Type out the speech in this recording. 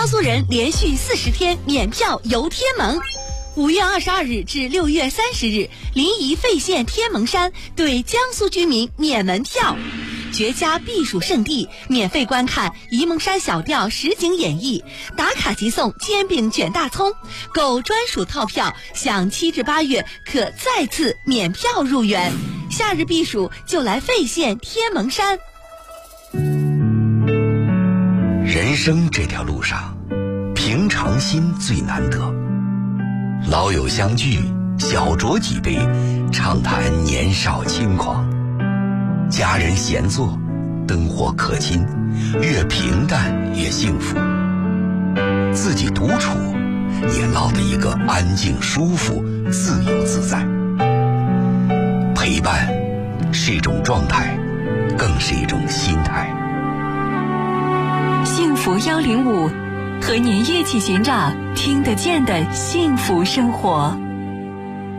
江苏人连续40天免票游天门。5月22日至6月30日，临沂费县天门山对江苏居民免门票。绝佳避暑胜地，免费观看沂蒙山小调实景演绎，打卡即送煎饼卷大葱，购专属套票享7至8月可再次免票入园。夏日避暑就来费县天门山。 人生这条路上，平常心最难得。老友相聚，小酌几杯，畅谈年少轻狂。家人闲坐，灯火可亲，越平淡越幸福。自己独处，也落得一个安静、舒服、自由自在。陪伴是一种状态，更是一种心态。 幸福105，和您一起寻找听得见的幸福生活。